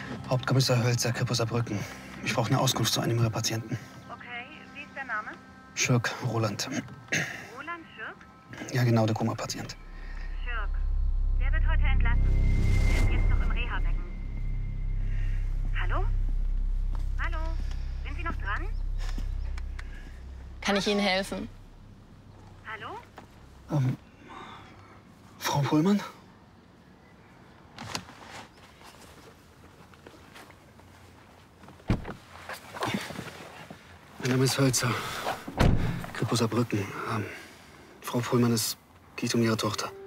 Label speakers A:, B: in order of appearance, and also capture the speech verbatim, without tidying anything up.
A: Hauptkommissar Hölzer, Kripo Saarbrücken. Ich brauche eine Auskunft zu einem Ihrer Patienten.
B: Okay, wie ist der Name?
A: Schürk, Roland.
B: Roland Schürk?
A: Ja, genau, der Koma-Patient.
B: Schürk. Der wird heute entlassen. Er ist jetzt noch im Reha-Becken. Hallo? Hallo? Sind Sie noch dran?
C: Kann ich Ihnen helfen?
B: Hallo?
A: Ähm, Frau Pohlmann? Mein Name ist Hölzer. Kripo Saarbrücken. Ähm, Frau Pohlmann, es geht um Ihre Tochter.